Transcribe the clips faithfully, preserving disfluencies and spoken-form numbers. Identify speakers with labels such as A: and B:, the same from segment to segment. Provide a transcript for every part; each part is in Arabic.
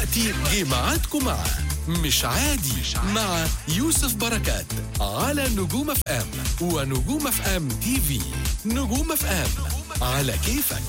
A: دلوقتي جه ميعادكم مع مش عادي مع يوسف بركات على نجوم اف ام ونجوم اف ام تي في. نجوم اف ام على كيفك.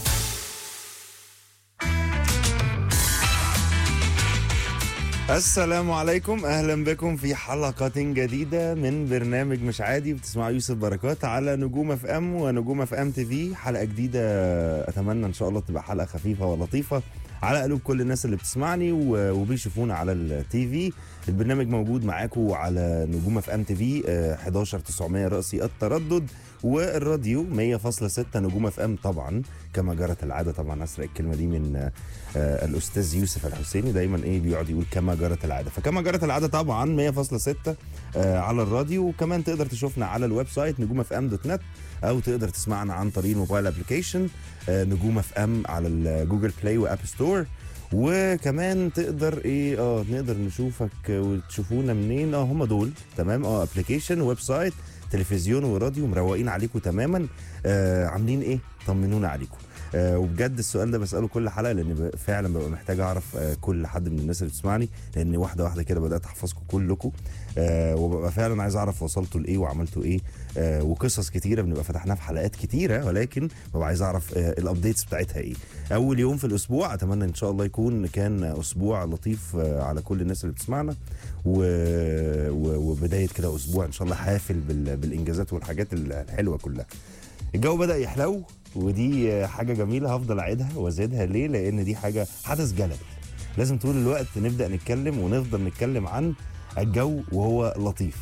B: السلام عليكم، اهلا بكم في حلقة جديدة من برنامج مش عادي. بتسمعوا يوسف بركات على نجوم اف ام ونجوم اف ام تي في. حلقة جديدة اتمنى ان شاء الله تبقى حلقة خفيفة ولطيفة على قلوب كل الناس اللي بتسمعني وبيشوفونا على التي في. البرنامج موجود معاكم على نجوم اف ام تي في احد عشر تسعمية رأسي التردد، والراديو مية فاصلة ستة نجوم اف ام. طبعا كما جرت العاده، طبعا اسرق الكلمه دي من آه الاستاذ يوسف الحسيني، دايما ايه بيقعد يقول كما جرت العاده، فكما جرت العاده طبعا مية فاصلة ستة آه على الراديو. وكمان تقدر تشوفنا على الويب سايت نجوم اف ام دوت نت، او تقدر تسمعنا عن طريق الموبايل ابلكيشن آه نجوم اف ام على الجوجل بلاي واب ستور. وكمان تقدر ايه اه نقدر نشوفك وتشوفونا منين. اه هم دول تمام. اه ابلكيشن، ويب سايت، تلفزيون وراديو، مروقين عليكم تماما. آه عاملين ايه؟ طمنونا عليكم. آه وبجد السؤال ده بساله كل حلقه، لان فعلا ببقى محتاج اعرف آه كل حد من الناس اللي بتسمعني، لان واحده واحده كده بدات احفظكم كلكم. آه وببقى فعلا عايز اعرف وصلتوا لايه وعملتوا ايه. آه وقصص كتيره بنبقى فتحناها في حلقات كتيره، ولكن ببقى عايز اعرف آه الابديتس بتاعتها ايه. اول يوم في الاسبوع اتمنى ان شاء الله يكون كان اسبوع لطيف آه على كل الناس اللي بتسمعنا، و... و... وبدايه كده اسبوع ان شاء الله حافل بال... بالانجازات والحاجات الحلوه كلها. الجو بدأ يحلو، ودي حاجة جميلة هفضل أعيدها وأزيدها. ليه؟ لأن دي حاجة حدث جلل، لازم طول الوقت نبدأ نتكلم ونفضل نتكلم عن الجو وهو لطيف.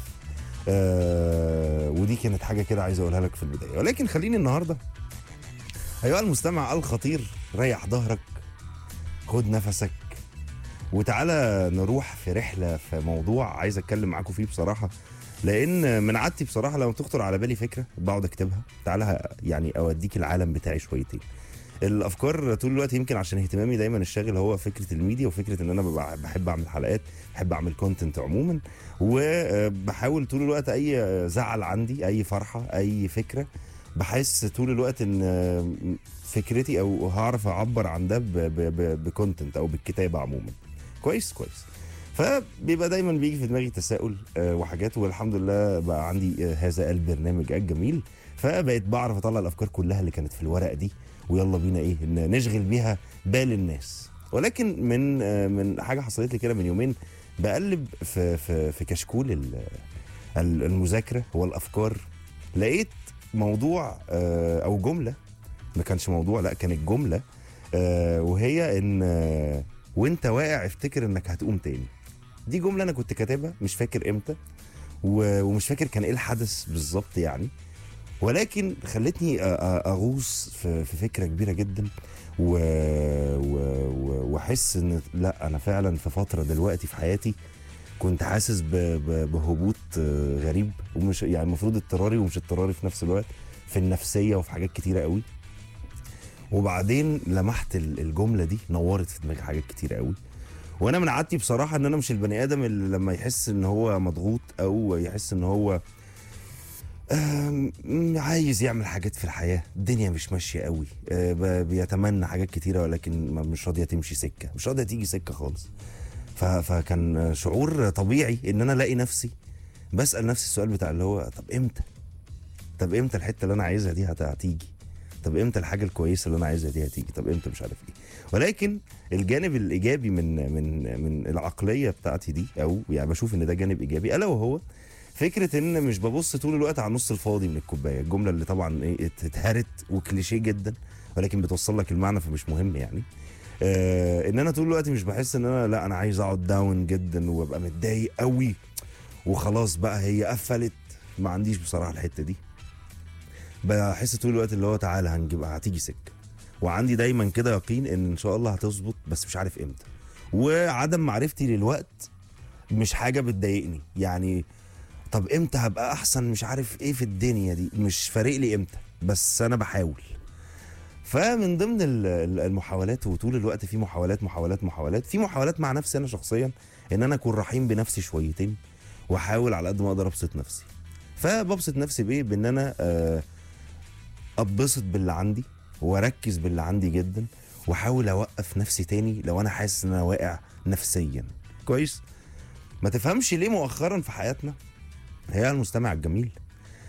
B: آه ودي كانت حاجة كده عايز أقولها لك في البداية. ولكن خليني النهاردة أيها المستمع الخطير، ريح ظهرك، خد نفسك، وتعالى نروح في رحلة في موضوع عايز أتكلم معاكم فيه بصراحة. لان من عادتي بصراحه لما تخطر على بالي فكره بقعد اكتبها. تعالى يعني اوديك العالم بتاعي شويتين. الافكار طول الوقت يمكن عشان اهتمامي دايما الشاغل هو فكره الميديا، وفكره ان انا ببقى بحب اعمل حلقات، بحب اعمل كونتنت عموما، وبحاول طول الوقت اي زعل عندي، اي فرحه، اي فكره، بحس طول الوقت ان فكرتي او هعرف اعبر عن ده بكونتنت او بالكتابه عموما. كويس كويس. فبيبقى دايما بيجي في دماغي تساؤل آه وحاجات، والحمد لله بقى عندي آه هذا البرنامج الجميل، فبقيت بعرف اطلع الافكار كلها اللي كانت في الورقه دي، ويلا بينا ايه إن نشغل بيها بال الناس. ولكن من آه من حاجه حصلت لي كده من يومين، بقلب في في في كشكول المذاكره والافكار، لقيت موضوع آه او جمله، ما كانش موضوع، لا كانت جمله، آه وهي ان آه وانت واقع افتكر انك هتقوم تاني. دي جمله انا كنت كاتبها مش فاكر امتى، ومش فاكر كان ايه الحدث بالظبط يعني، ولكن خلتني اغوص في فكره كبيره جدا، واحس ان لا انا فعلا في فتره دلوقتي في حياتي كنت حاسس بهبوط غريب، ومش يعني المفروض اضطراري ومش اضطراري في نفس الوقت، في النفسيه وفي حاجات كتيره قوي. وبعدين لمحت الجمله دي نورت في دماغي حاجات كتيره قوي. وانا من عادتي بصراحه ان انا مش البني ادم اللي لما يحس ان هو مضغوط او يحس ان هو عايز يعمل حاجات في الحياه، الدنيا مش ماشيه قوي، بيتمنى حاجات كتيره ولكن مش راضيه تمشي سكه، مش راضيه تيجي سكه خالص. فكان شعور طبيعي ان انا الاقي نفسي بسال نفسي السؤال بتاع اللي هو طب امتى طب امتى الحته اللي انا عايزها دي هتيجي؟ طب امتى الحاجه الكويسه اللي انا عايزها دي هتيجي؟ طب امتى مش عارف ايه. ولكن الجانب الايجابي من من من العقليه بتاعتي دي، او يعني بشوف ان ده جانب ايجابي، الا وهو فكره ان مش ببص طول الوقت على النص الفاضي من الكوبايه. الجمله اللي طبعا ايه اتهرت وكليشيه جدا، ولكن بتوصل لك المعنى فمش مهم يعني. آه ان انا طول الوقت مش بحس ان انا لا انا عايز اقعد داون جدا وابقى متضايق قوي وخلاص بقى هي قفلت. ما عنديش بصراحه الحته دي. بحس طول الوقت اللي هو تعالى هنجيبها هتيجي سكه، وعندي دايما كده يقين ان ان شاء الله هتظبط، بس مش عارف امتى. وعدم معرفتي للوقت مش حاجه بتضايقني يعني. طب امتى هبقى احسن مش عارف ايه في الدنيا دي، مش فارق لي امتى، بس انا بحاول. فمن ضمن المحاولات، وطول الوقت في محاولات محاولات محاولات في محاولات مع نفسي انا شخصيا، ان انا اكون رحيم بنفسي شويتين، واحاول على قد ما اقدر ابسط نفسي. فببسط نفسي بايه؟ بان انا اتبسط باللي عندي، واركز باللي عندي جدا، واحاول اوقف نفسي تاني لو انا حاسس ان انا واقع نفسيا. كويس. ما تفهمش ليه مؤخرا في حياتنا، هي المستمع الجميل